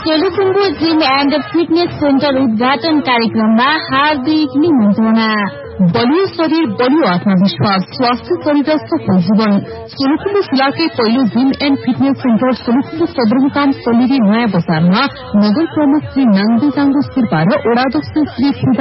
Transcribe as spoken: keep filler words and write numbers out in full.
Solukhumbu gym and fitness centre उद्घाटन कार्यक्रममा हार्दिक निमन्त्रणा। बलियो शरीर बलियो आत्मविश्वास स्वास्थ्य शरीर र सफल जीवन। सोलुखुम्बु जिल्लाकै पहिलो gym and fitness centre Solukhumbu सदरमुकाम सोलिरी नयाँ बजारमा नगर प्रमुख श्री नाङ्दु जाङ्गु शेर्पा र ओडाध्यक्ष श्री